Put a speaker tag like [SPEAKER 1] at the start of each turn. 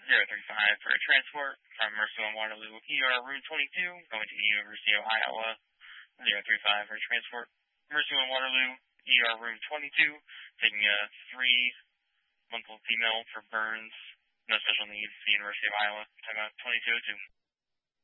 [SPEAKER 1] 035 for a transport from Mercy One Waterloo ER Room 22 going to the University of Iowa. 035 for a transport Mercy One Waterloo ER Room 22 taking a 3-month-old female for burns, no special needs, to the University of Iowa. Time out 2202.